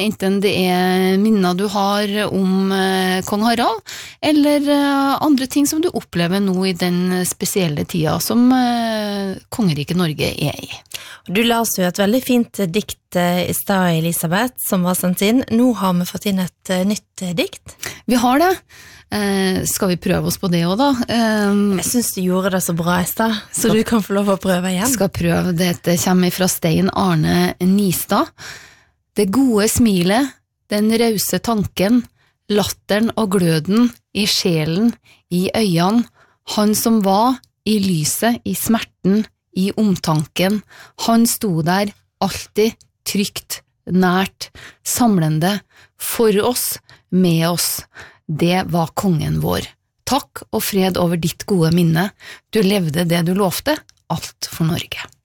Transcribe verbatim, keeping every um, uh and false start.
enten det er minner du har om eh, kong Harald, eller eh, andre ting som du opplever nå i den spesielle tida som eh, kongeriket Norge er i. Du las jo et veldig fint dikt i stad, Elisabeth, som var sendt inn. Nå har vi fått inn et uh, nytt dikt. Vi har det. Eh, skal vi prøve oss på det også da? Eh, Jeg synes du gjorde det så bra i stad, så du kan få lov å prøve igjen. Skal prøve. Dette kommer fra Stein Arne Nistad. Det gode smilet, den rause tanken, latteren og gløden i sjelen, i øynene, han som var i lyset, i smerten, i omtanken, han sto der alltid trygt, nært, samlende, for oss, med oss. Det var kongen vår. Takk og fred over ditt gode minne. Du levde det du lovte, alt for Norge.